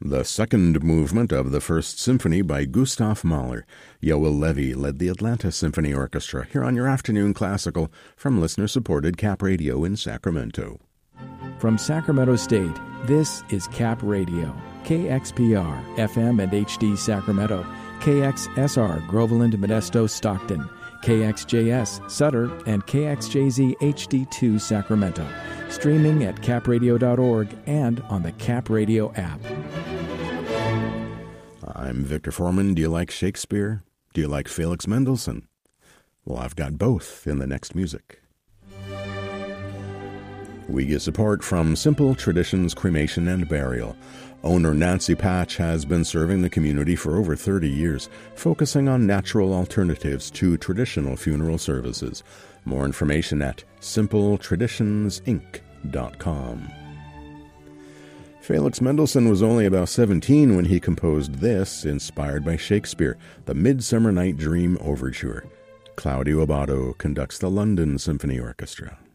The second movement of the First Symphony by Gustav Mahler. Yoel Levy led the Atlanta Symphony Orchestra here on your afternoon classical from listener-supported Cap Radio in Sacramento. From Sacramento State, this is Cap Radio, KXPR, FM and HD Sacramento, KXSR, Groveland, Modesto, Stockton, KXJS, Sutter, and KXJZ HD2 Sacramento. Streaming at capradio.org and on the Cap Radio app. I'm Victor Foreman. Do you like Shakespeare? Do you like Felix Mendelssohn? Well, I've got both in the next music. We get support from Simple Traditions Cremation and Burial. Owner Nancy Patch has been serving the community for over 30 years, focusing on natural alternatives to traditional funeral services. More information at simpletraditionsinc.com. Felix Mendelssohn was only about 17 when he composed this, inspired by Shakespeare, the Midsummer Night Dream Overture. Claudio Abbado conducts the London Symphony Orchestra.